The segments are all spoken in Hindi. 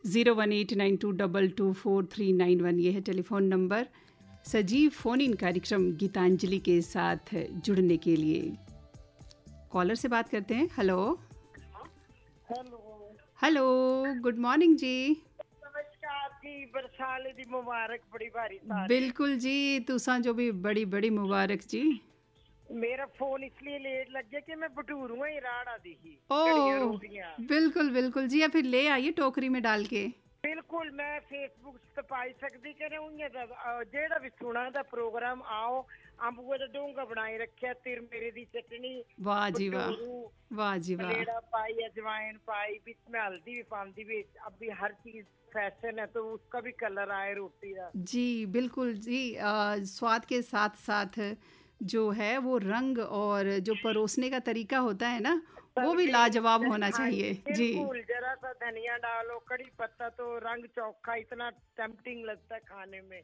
0189224391 ये है टेलीफोन नंबर सजीव फ़ोन इन कार्यक्रम गीतांजलि के साथ जुड़ने के लिए। कॉलर से बात करते हैं। हेलो हेलो, गुड मॉर्निंग जी। नमस्कार जी, बरसाले दी मुबारक बड़ी भारी सारी। बिल्कुल जी, तुसां जो भी बड़ी बड़ी मुबारक जी। मेरा फोन इसलिए लेट लग गया कि मैं भटूरुआ ही राड़ा दी ही ओह बिल्कुल बिल्कुल जी, या फिर ले आइए टोकरी में डाल के। बिल्कुल, मैं फेसबुक ते पाई सकदी करे जेड़ा भी सुना दा प्रोग्राम आओ अंबुए दा डोंगा बनाई रखिया, तिर मेरे दी चटनी, वाह जी वाह, वाह जी वाह, लेड़ा पाई, अजवाइन पाई, बीच में हल्दी भी पाती भी। अभी हर चीज फैशन है तो उसका भी कलर आए रोटी का। जी बिल्कुल जी। स्वाद के साथ साथ जो है वो रंग और जो परोसने का तरीका होता है ना, वो भी लाजवाब होना चाहिए जी। बिल्कुल, जरा सा धनिया डालो, कड़ी पत्ता, तो रंग चोखा इतना टेम्पटिंग लगता है खाने में।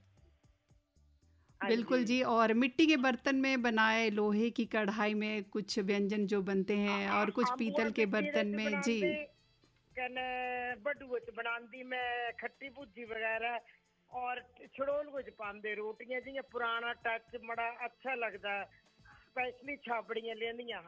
बिल्कुल जी। और मिट्टी के बर्तन में बनाए, लोहे की कढ़ाई में कुछ व्यंजन जो बनते हैं और कुछ पीतल के बर्तन में जी। कने बडूए च बनांदी मैं खट्टी भुजी वगैरह, और छड़ोल कुछ पांदे रोटियां जियां पुराना टच बड़ा अच्छा लगदा। स्पेशली छाबड़ियां लेंदियां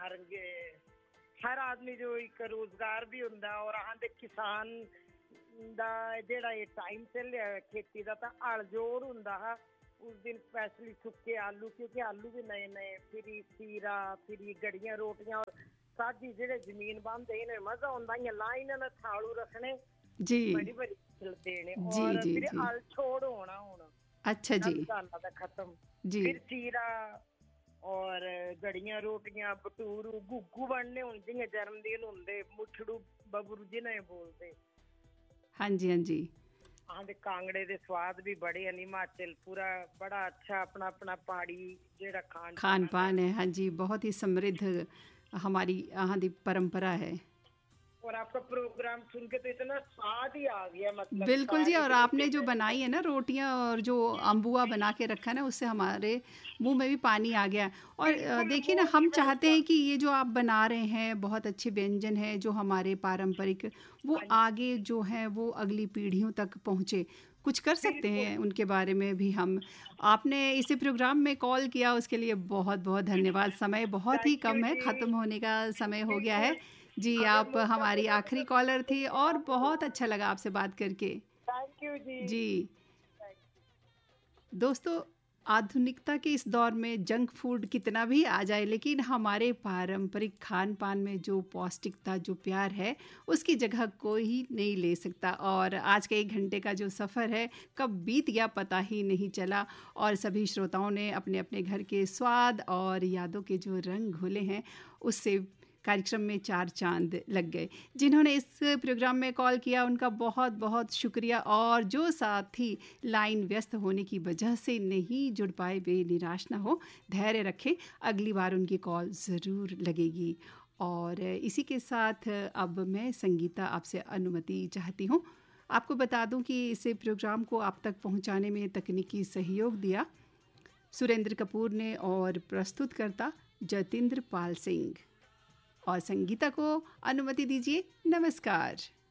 हर आदमी जो एक रोजगार भी हुंदा, और आंदे किसान दा जेड़ा ये टाइम चलिया खेती दा, तां हल जोड़ हुंदा हा उस दिन। स्पेशली सुक्के आलू, क्योंकि आलू भी नए नए, फिर सीरा, फिर गड़ियां रोटियां, और साजी जेड़े जमीन बांधे इन्हें मजा हुंदा। इयां लाइन ना थालू रखने जी बड़ी बड़ी देने, जी और जी फिर जी। हल छोड़ होना हुन। अच्छा जी दा खत्म जी। फिर सीरा और गड़ियां रोटियां, भटूरू, गुग्गू बनने हुन जियां जन्मदिन हुंदे, मुछड़ू बबरू जिन्हें बोलते। हाँ जी हाँ जी। हाँ, दे कांगड़े दे स्वाद भी बड़े हैं। हिमाचल पूरा बड़ा अच्छा अपना अपना पहाड़ी जेड़ा खान पान है। हाँ जी, बहुत ही समृद्ध हमारी यहाँ दी परंपरा है। और आपका प्रोग्राम सुन के तो इतना स्वाद ही आ गया, मतलब बिल्कुल जी। और आपने जो बनाई है ना रोटियां और जो अम्बुआ बना के रखा है ना, उससे हमारे मुंह में भी पानी आ गया। और देखिए ना, हम चाहते हैं कि ये जो आप बना रहे हैं बहुत अच्छे व्यंजन हैं जो हमारे पारंपरिक, वो आगे जो है वो अगली पीढ़ियों तक पहुँचे। कुछ कर सकते हैं उनके बारे में भी हम। आपने इसी प्रोग्राम में कॉल किया, उसके लिए बहुत बहुत धन्यवाद। समय बहुत ही कम है, ख़त्म होने का समय हो गया है जी। आप हमारी आखिरी कॉलर थी और बहुत अच्छा लगा आपसे बात करके। थैंक यू जी। जी दोस्तों, आधुनिकता के इस दौर में जंक फूड कितना भी आ जाए, लेकिन हमारे पारंपरिक खान पान में जो पौष्टिकता, जो प्यार है, उसकी जगह कोई नहीं ले सकता। और आज के 1 घंटे का जो सफ़र है कब बीत गया पता ही नहीं चला। और सभी श्रोताओं ने अपने अपने घर के स्वाद और यादों के जो रंग घोले हैं, उससे कार्यक्रम में 4 चांद लग गए। जिन्होंने इस प्रोग्राम में कॉल किया उनका बहुत बहुत शुक्रिया। और जो साथी लाइन व्यस्त होने की वजह से नहीं जुड़ पाए, वे निराश ना हो, धैर्य रखें, अगली बार उनकी कॉल ज़रूर लगेगी। और इसी के साथ अब मैं संगीता आपसे अनुमति चाहती हूँ। आपको बता दूँ कि इस प्रोग्राम को आप तक पहुँचाने में तकनीकी सहयोग दिया सुरेंद्र कपूर ने, और प्रस्तुतकर्ता जतिंद्र पाल सिंह। और संगीता को अनुमति दीजिए। नमस्कार।